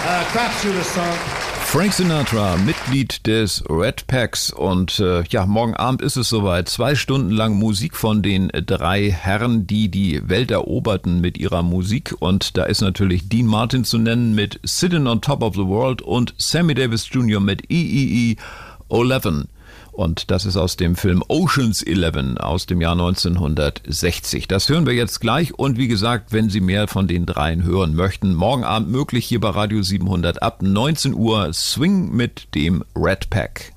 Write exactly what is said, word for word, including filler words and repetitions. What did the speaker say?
Uh, Crapshooter Song. Frank Sinatra, Mitglied des Red Packs, und äh, ja, morgen Abend ist es soweit. Zwei Stunden lang Musik von den drei Herren, die die Welt eroberten mit ihrer Musik, und da ist natürlich Dean Martin zu nennen mit Sitting on Top of the World und Sammy Davis Junior mit E E E elf. Und das ist aus dem Film Ocean's Eleven aus dem Jahr neunzehnhundertsechzig. Das hören wir jetzt gleich, und wie gesagt, wenn Sie mehr von den dreien hören möchten, morgen Abend möglich hier bei Radio siebenhundert ab neunzehn Uhr Swing mit dem Red Pack.